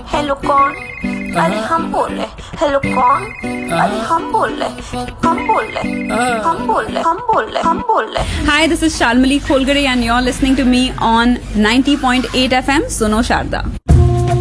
Hello कौन? अरे हम बोल रहे। हेलो कौन? अरे हम बोल रहे। Hi, this is Shalmali Kholgare and you're listening to me on 90.8 FM Suno Sharda.